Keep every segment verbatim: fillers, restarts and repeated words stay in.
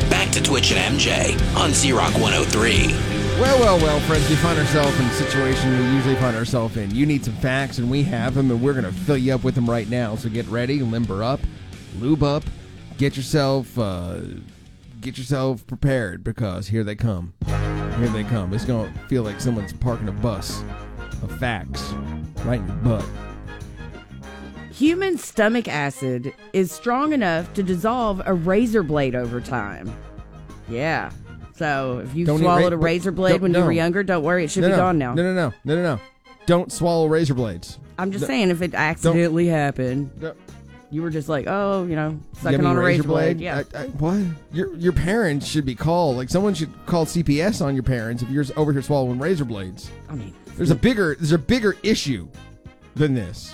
back to Twitch and M J on Z-Rock one oh three. Well, well, well, friends, we find ourselves in a situation we usually find ourselves in. You need some facts, and we have them, and we're going to fill you up with them right now. So get ready, limber up, lube up, get yourself, uh, get yourself prepared, because here they come. Here they come. It's going to feel like someone's parking a bus of facts right in your butt. Human stomach acid is strong enough to dissolve a razor blade over time. Yeah. So if you Don't swallowed ra- a razor blade when no. you were younger, don't worry, it should no, be no. gone now. No, no, no. No, no, no. Don't swallow razor blades. I'm just No. saying, if it accidentally happened, No. you were just like, oh, you know, You sucking have on a any razor blade. Yeah. I, I, what? Your your parents should be called. Like, someone should call C P S on your parents if you're over here swallowing razor blades. I mean, There's a bigger there's a bigger issue than this.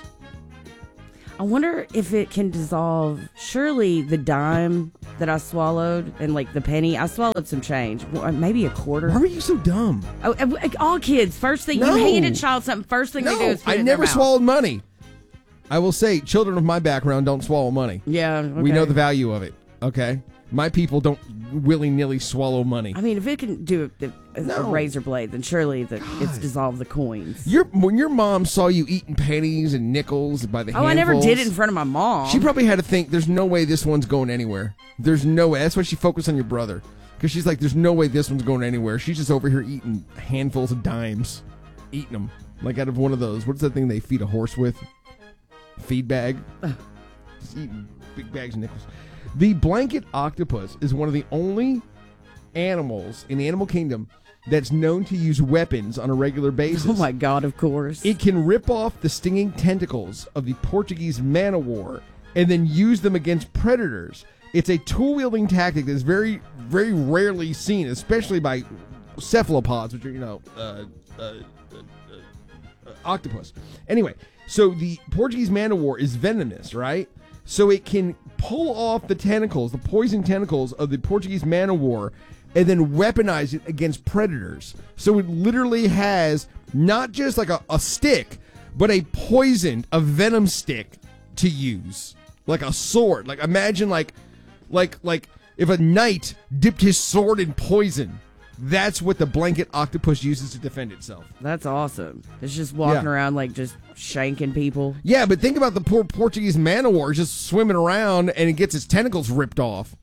I wonder if it can dissolve. Surely the dime that I swallowed and like the penny, I swallowed some change. Well, maybe a quarter. Why were you so dumb? Oh, uh, all kids, first thing No. you hand a child something, first thing No, they do is put I it in never their mouth. swallowed money. I will say, children of my background don't swallow money. Yeah, okay. We know the value of it. Okay, my people don't willy nilly swallow money. I mean, if it can do a, a, No. a razor blade, then surely the, it's God. dissolved the coins. Your when your mom saw you eating pennies and nickels by the Oh, I never handfuls, did it in front of my mom. She probably had to think, there's no way this one's going anywhere. There's no way. That's why she focused on your brother. Because she's like, there's no way this one's going anywhere. She's just over here eating handfuls of dimes. Eating them. Like out of one of those. What's that thing they feed a horse with? Feed bag? Just eating big bags of nickels. The blanket octopus is one of the only animals in the animal kingdom that's known to use weapons on a regular basis. Oh my God, of course. It can rip off the stinging tentacles of the Portuguese man-o-war and then use them against predators. It's a tool-wielding tactic that's very, very rarely seen, especially by cephalopods, which are, you know, uh, uh, uh, uh, octopus. Anyway, so the Portuguese man-o-war is venomous, right? So it can pull off the tentacles, the poison tentacles of the Portuguese man-o-war, and then weaponize it against predators. So it literally has not just like a, a stick, but a poison, a venom stick to use. Like a sword. Like imagine like like like if a knight dipped his sword in poison. That's what the blanket octopus uses to defend itself. That's awesome. It's just walking Yeah. around like just shanking people. Yeah, but think about the poor Portuguese man-o-war just swimming around and it gets its tentacles ripped off.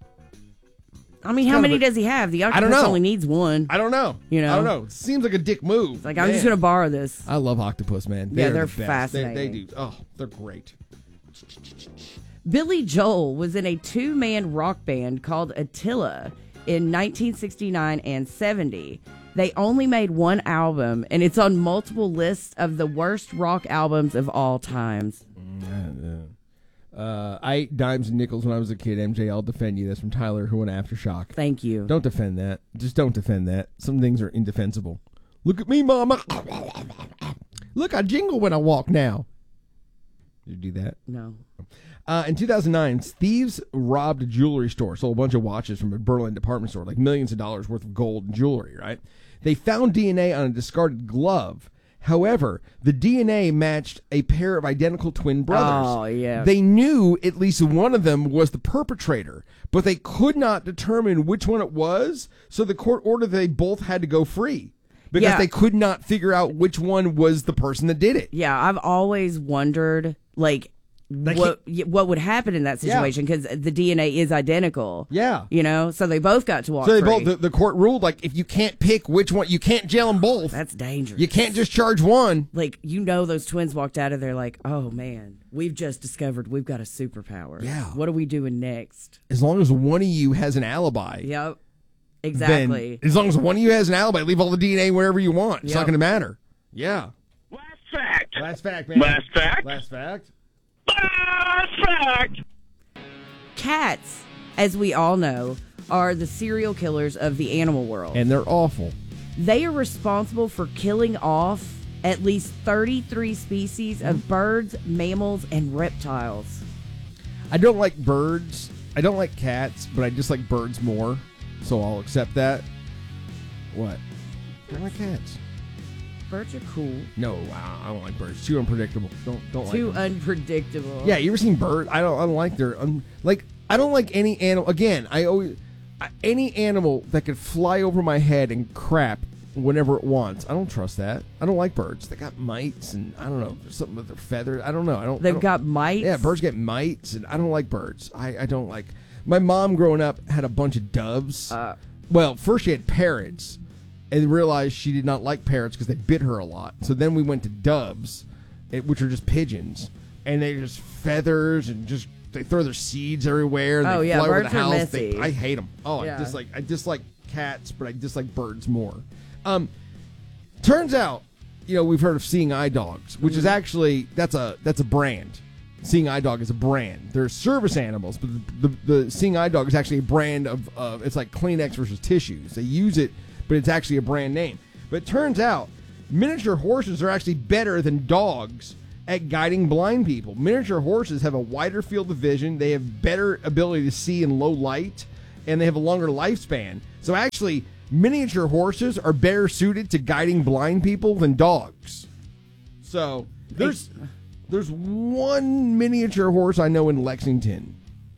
I mean, how kind many of a- does he have? The I don't octopus know. only needs one. I don't know. You know? I don't know. It seems like a dick move. It's like, I'm Man. just going to borrow this. I love octopus, man. Yeah, They're they're the best. They, they fascinating. do. Oh, they're great. Billy Joel was in a two-man rock band called Attila in nineteen sixty-nine and seventy. They only made one album, and it's on multiple lists of the worst rock albums of all times. Uh, I ate dimes and nickels when I was a kid. M J, I'll defend you. That's from Tyler, who went Aftershock. Thank you. Don't defend that. Just don't defend that. Some things are indefensible. Look at me, Mama. Look, I jingle when I walk now. Did you do that? No. Uh, in two thousand nine, thieves robbed a jewelry store, sold a bunch of watches from a Berlin department store, like millions of dollars worth of gold and jewelry, right? They found D N A on a discarded glove. However, the D N A matched a pair of identical twin brothers. Oh, yeah. They knew at least one of them was the perpetrator, but they could not determine which one it was, so the court ordered that they both had to go free because Yeah. they could not figure out which one was the person that did it. Yeah, I've always wondered, like, Like what y- what would happen in that Yeah. situation, because the D N A is identical. Yeah. You know, so they both got to walk So they free. both, the, the court ruled, like, if you can't pick which one, you can't jail them both. That's dangerous. You can't just charge one. Like, you know, those twins walked out of there like, oh, man, we've just discovered we've got a superpower. Yeah. What are we doing next? As long as one of you has an alibi. Yep. then- Exactly. as long as one of you has an alibi, leave all the D N A wherever you want. It's Yep. not going to matter. Yeah. Last fact. Last fact, man. Last fact. Last fact. Last fact. Cats, as we all know, are the serial killers of the animal world. And they're awful. They are responsible for killing off at least thirty-three species of birds, mammals, and reptiles. I don't like birds. I don't like cats, but I just like birds more. So I'll accept that. What? I don't like cats. Birds are cool. No, I don't like birds. Too unpredictable. Don't don't Too like them. unpredictable. Yeah, you ever seen birds? I don't. I don't like their. Um, like I don't like any animal. Again, I always. I- any animal that could fly over my head and crap whenever it wants, I don't trust that. I don't like birds. They got mites, and I don't know, there's something with their feathers. I don't know. I don't. They've I don't, got mites? Yeah, birds get mites, and I don't like birds. I, I don't like. My mom growing up had a bunch of doves. Uh, well, first she had parrots, and realized she did not like parrots because they bit her a lot. So then we went to doves, it, which are just pigeons, and they just feathers and just they throw their seeds everywhere. And Oh, they yeah, fly over birds the are house. messy. They, I hate them. Oh, Yeah. I dislike I dislike cats, but I dislike birds more. Um, turns out, you know, we've heard of Seeing Eye Dogs, which is actually that's a that's a brand. Seeing Eye Dog is a brand. They're service animals, but the, the, the Seeing Eye Dog is actually a brand of, of it's like Kleenex versus tissues. They use it, but it's actually a brand name. But it turns out miniature horses are actually better than dogs at guiding blind people. Miniature horses have a wider field of vision. They have better ability to see in low light, and they have a longer lifespan. So actually, miniature horses are better suited to guiding blind people than dogs. So there's there's one miniature horse I know in Lexington,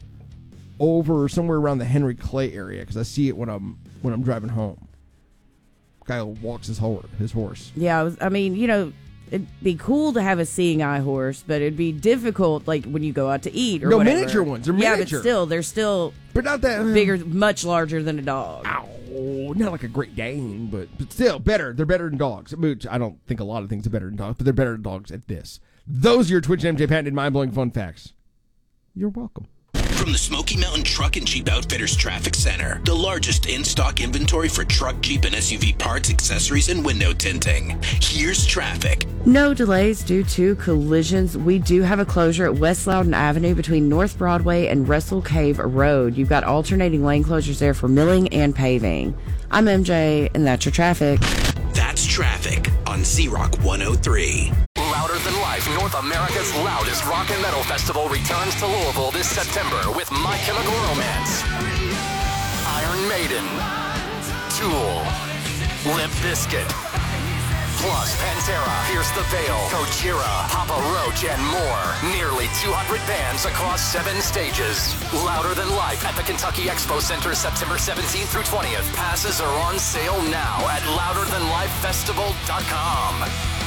over somewhere around the Henry Clay area, because I see it when I'm when I'm driving home. Guy walks his horse. His horse. Yeah, I, was, I mean, you know, it'd be cool to have a seeing eye horse, but it'd be difficult, like when you go out to eat or No, whatever. miniature ones. They're yeah, miniature. but still, they're still But not that bigger, much larger than a dog. Ow, not like a Great Dane, but but still better. They're better than dogs. Which I don't think a lot of things are better than dogs, but they're better than dogs at this. Those are your Twitch and M J patented mind-blowing fun facts. You're welcome. From the Smoky Mountain Truck and Jeep Outfitters Traffic Center, the largest in-stock inventory for truck, Jeep, and S U V parts, accessories, and window tinting. Here's traffic. No delays due to collisions. We do have a closure at West Loudon Avenue between North Broadway and Russell Cave Road. You've got alternating lane closures there for milling and paving. I'm M J, and that's your traffic. That's traffic on Z-Rock one oh three. Louder Than Life, North America's loudest rock and metal festival returns to Louisville this September with My Chemical Romance, Iron Maiden, Tool, Limp Bizkit, plus Pantera, Pierce the Veil, Gojira, Papa Roach, and more. Nearly two hundred bands across seven stages. Louder Than Life at the Kentucky Expo Center, September seventeenth through twentieth. Passes are on sale now at louder than life festival dot com.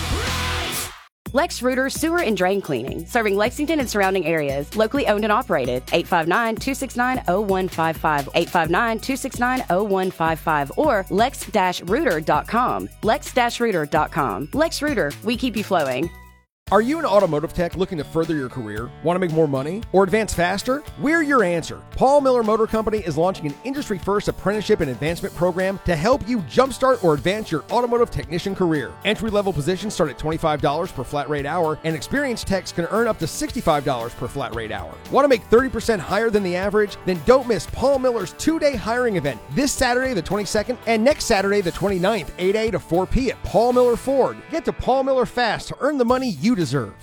Lex Reuter Sewer and Drain Cleaning, serving Lexington and surrounding areas. Locally owned and operated. eight five nine, two six nine, zero one five five. eight five nine, two six nine, zero one five five. Or lex dash reuter dot com. lex dash reuter dot com. Lex Reuter, we keep you flowing. Are you an automotive tech looking to further your career? Want to make more money? Or advance faster? We're your answer. Paul Miller Motor Company is launching an industry-first apprenticeship and advancement program to help you jumpstart or advance your automotive technician career. Entry-level positions start at twenty-five dollars per flat rate hour, and experienced techs can earn up to sixty-five dollars per flat rate hour. Want to make thirty percent higher than the average? Then don't miss Paul Miller's two-day hiring event this Saturday the twenty-second and next Saturday the twenty-ninth, eight a to four p at Paul Miller Ford. Get to Paul Miller fast to earn the money you deserve.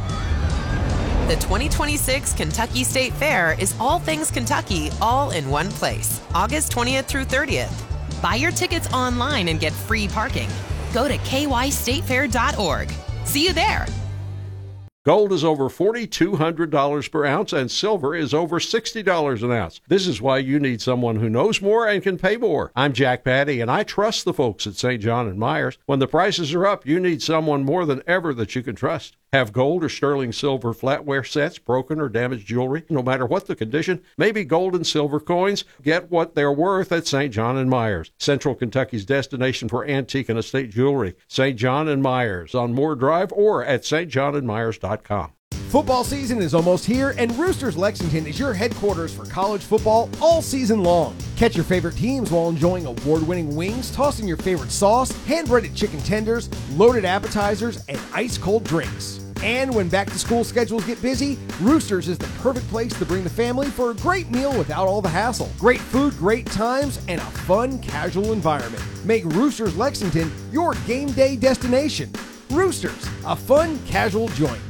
The twenty twenty-six Kentucky State Fair is all things Kentucky, all in one place. August twentieth through thirtieth. Buy your tickets online and get free parking. Go to k y state fair dot org. See you there. Gold is over four thousand two hundred dollars per ounce, and silver is over sixty dollars an ounce. This is why you need someone who knows more and can pay more. I'm Jack Patty, and I trust the folks at Saint John and Myers. When the prices are up, you need someone more than ever that you can trust. Have gold or sterling silver flatware sets, broken or damaged jewelry, no matter what the condition, maybe gold and silver coins, get what they're worth at Saint John and Myers, Central Kentucky's destination for antique and estate jewelry. Saint John and Myers on Moore Drive or at s t john and myers dot com. Football season is almost here, and Roosters Lexington is your headquarters for college football all season long. Catch your favorite teams while enjoying award-winning wings, tossing your favorite sauce, hand-breaded chicken tenders, loaded appetizers, and ice-cold drinks. And when back-to-school schedules get busy, Roosters is the perfect place to bring the family for a great meal without all the hassle. Great food, great times, and a fun, casual environment. Make Roosters Lexington your game day destination. Roosters, a fun, casual joint.